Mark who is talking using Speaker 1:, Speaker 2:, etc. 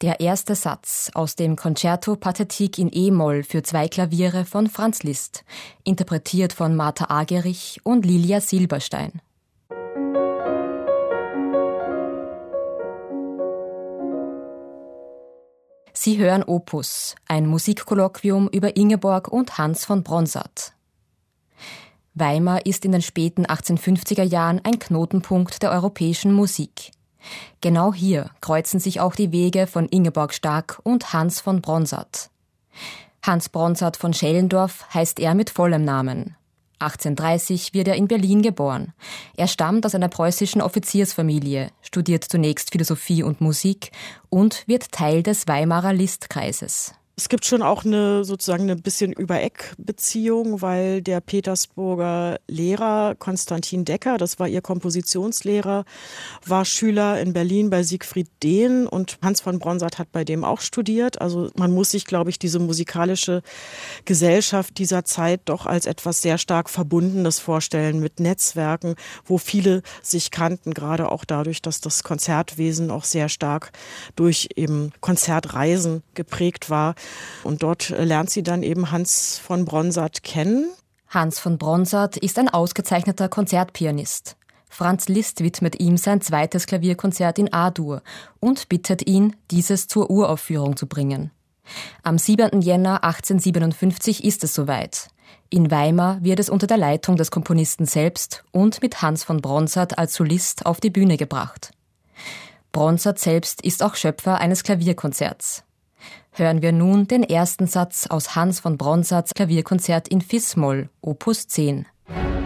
Speaker 1: Der erste Satz aus dem Concerto Pathétique in E-Moll für 2 Klaviere von Franz Liszt, interpretiert von Martha Argerich und Lilia Silberstein. Sie hören Opus, ein Musikkolloquium über Ingeborg und Hans von Bronsart. Weimar ist in den späten 1850er Jahren ein Knotenpunkt der europäischen Musik. Genau hier kreuzen sich auch die Wege von Ingeborg Stark und Hans von Bronsart. Hans Bronsart von Schellendorf heißt er mit vollem Namen. 1830 wird er in Berlin geboren. Er stammt aus einer preußischen Offiziersfamilie, studiert zunächst Philosophie und Musik und wird Teil des Weimarer Liszt-Kreises.
Speaker 2: Es gibt schon auch eine bisschen Über-Eck-Beziehung, weil der Petersburger Lehrer Konstantin Decker, das war ihr Kompositionslehrer, war Schüler in Berlin bei Siegfried Dehn und Hans von Bronsart hat bei dem auch studiert. Also man muss sich, glaube ich, diese musikalische Gesellschaft dieser Zeit doch als etwas sehr stark Verbundenes vorstellen mit Netzwerken, wo viele sich kannten, gerade auch dadurch, dass das Konzertwesen auch sehr stark durch eben Konzertreisen geprägt war. Und dort lernt sie dann eben Hans von Bronsart kennen.
Speaker 1: Hans von Bronsart ist ein ausgezeichneter Konzertpianist. Franz Liszt widmet ihm sein 2. Klavierkonzert in A-Dur und bittet ihn, dieses zur Uraufführung zu bringen. Am 7. Jänner 1857 ist es soweit. In Weimar wird es unter der Leitung des Komponisten selbst und mit Hans von Bronsart als Solist auf die Bühne gebracht. Bronsart selbst ist auch Schöpfer eines Klavierkonzerts. Hören wir nun den ersten Satz aus Hans von Bronsarts Klavierkonzert in Fis-Moll, Opus 10.